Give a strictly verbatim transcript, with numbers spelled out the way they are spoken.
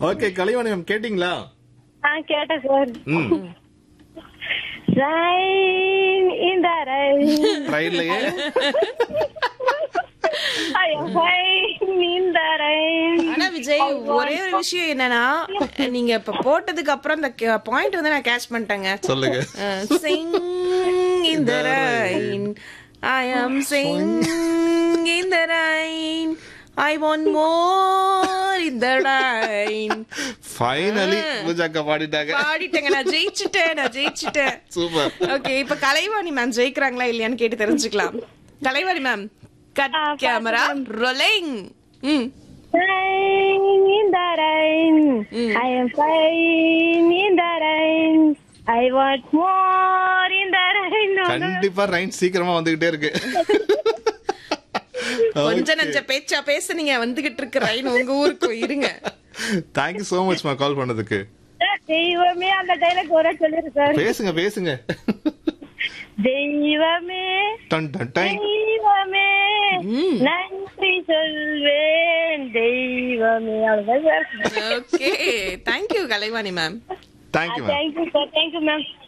Okay Kalaivani ma'am கேட்டிங்களா? ஆ கேட்டேன் sir. ம் Rain in the rain. ட்ரைன்லயே I am fine in the rain. ஆனா விஜய் ஒரே ஒரு விஷயம் என்னன்னா நீங்க இப்ப போட்டதுக்கு அப்புறம் அந்த பாயிண்ட் வந்து நான் கேட்ச் பண்ணிட்டேங்க. சொல்லுங்க. சிங் இன் த Rhine I am Singh in the Rhine I want more in the Rhine. Finally பூஜாக்கா பாடிட்டாங்க. பாடிட்டேங்க, நான் ஜெயிச்சிட்டேன் நான் ஜெயிச்சிட்டேன். சூப்பர். ஓகே, இப்ப கலைவாணி மேம் ஜெயிக்கிறாங்களா இல்லையான்னு கேட்டு தெரிஞ்சுக்கலாம். Kalaivani ma'am, cut camera rolling. ம் Rain in the rain. I am fine in the rain. I want more in the rain. கண்டிப்பா Rhine சீக்கிரமா வந்துகிட்டே இருக்கு. கொஞ்ச நஞ்ச பேச்சா பேசுனீங்க, வந்துகிட்டு இருக்கு ரைன் உங்க ஊருக்கு. இருங்க. Thank you so much மா கால் பண்ணதுக்கு. தெய்வமே அந்த டைலாக் ஒரே சொல்லிரு சார். பேசுங்க பேசுங்க. தெய்வமே டன் டன் டன். தெய்வமே நன்றி சொல்வேன் தெய்வமே. அவ்வளவுதான் sir. Okay, thank you Kalaivani ma'am. Thank you ma'am. Thank you sir. Thank you ma'am.